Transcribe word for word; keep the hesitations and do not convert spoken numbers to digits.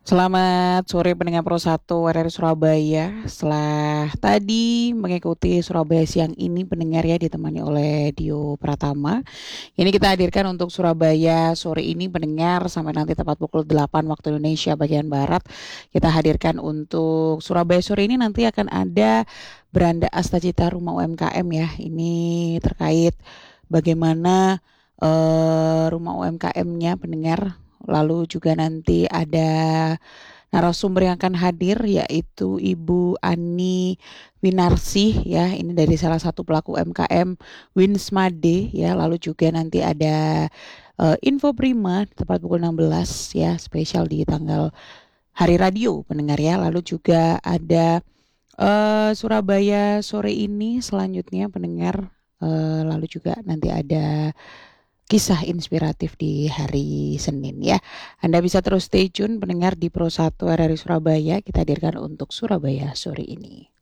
Selamat sore pendengar Pro satu R R Surabaya. Setelah tadi mengikuti Surabaya siang ini pendengar ya ditemani oleh Dio Pratama. Ini kita hadirkan untuk Surabaya sore ini pendengar sampai nanti tepat pukul delapan waktu Indonesia bagian Barat. Kita hadirkan untuk Surabaya sore ini nanti akan ada Beranda Astacita Rumah U M K M ya. Ini terkait bagaimana eh, rumah U M K M-nya pendengar. Lalu juga nanti ada narasumber yang akan hadir yaitu Ibu Ani Winarsih ya, ini dari salah satu pelaku U M K M Winsmade ya. Lalu juga nanti ada uh, Info Prima tepat pukul enam belas ya, spesial di tanggal Hari Radio pendengar ya. Lalu juga ada uh, Surabaya sore ini selanjutnya pendengar. Uh, lalu juga nanti ada kisah inspiratif di hari Senin ya. Anda bisa terus stay tune pendengar di Pro satu R R I Surabaya. Kita hadirkan untuk Surabaya sore ini.